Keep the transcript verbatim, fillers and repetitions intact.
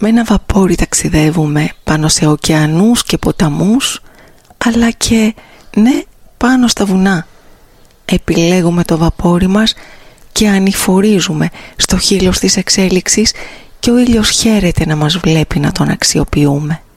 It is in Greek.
Με ένα βαπόρι ταξιδεύουμε πάνω σε ωκεανούς και ποταμούς, αλλά και, ναι, πάνω στα βουνά. Επιλέγουμε το βαπόρι μας και ανηφορίζουμε στο χείλος της εξέλιξης και ο ήλιος χαίρεται να μας βλέπει να τον αξιοποιούμε.